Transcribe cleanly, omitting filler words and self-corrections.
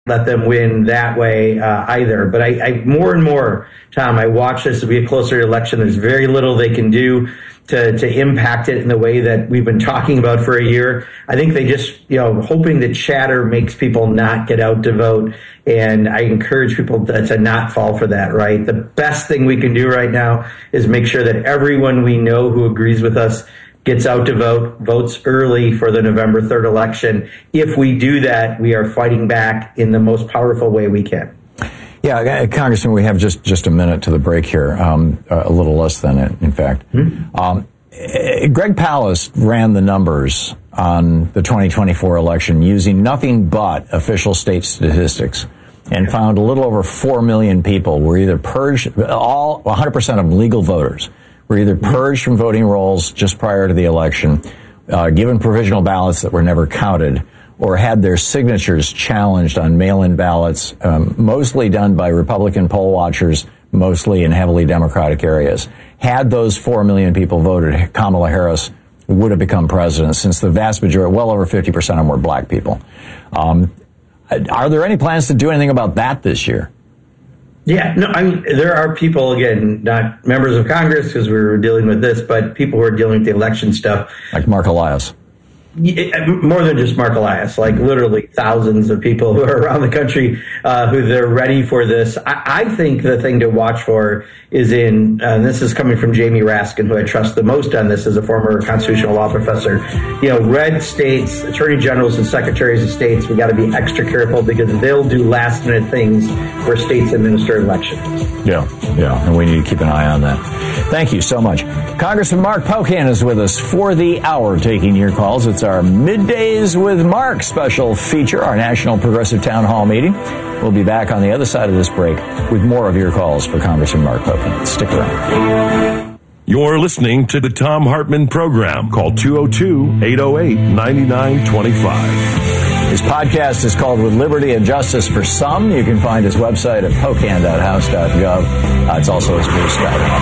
let them win that way either. But I more and more, Tom, I watch this as we get closer to the election. There's very little they can do to impact it in the way that we've been talking about for a year. I think they just, hoping that chatter makes people not get out to vote. And I encourage people to not fall for that, right? The best thing we can do right now is make sure that everyone we know who agrees with us gets out to vote, votes early for the November 3rd election. If we do that, we are fighting back in the most powerful way we can. Yeah, Congressman, we have just a minute to the break here, a little less than it, in fact. Greg Palast ran the numbers on the 2024 election using nothing but official state statistics and found a little over 4 million people were either purged, 100% of them legal voters, were either purged from voting rolls just prior to the election, given provisional ballots that were never counted, or had their signatures challenged on mail-in ballots, mostly done by Republican poll watchers, mostly in heavily Democratic areas. Had those 4 million people voted, Kamala Harris would have become president, since the vast majority, well over 50% of them were black people. Are there any plans to do anything about that this year? Yeah, no, I mean, there are people, again, not members of Congress because we were dealing with this, but people who are dealing with the election stuff. Like Mark Elias. More than just Mark Elias, like literally thousands of people who are around the country who they're ready for this. I think the thing to watch for is and this is coming from Jamie Raskin, who I trust the most on this as a former constitutional law professor. Red states, attorney generals and secretaries of states, we got to be extra careful because they'll do last minute things where states administer elections. Yeah, and we need to keep an eye on that. Thank you so much. Congressman Mark Pocan is with us for the hour, taking your calls. It's our Middays with Mark special feature, our National Progressive Town Hall meeting. We'll be back on the other side of this break with more of your calls for Congressman Mark Pocan. Stick around. You're listening to the Thom Hartmann Program. Call 202-808-9925. His podcast is called With Liberty and Justice for Some. You can find his website at pocan.house.gov. It's also his Blue Sky.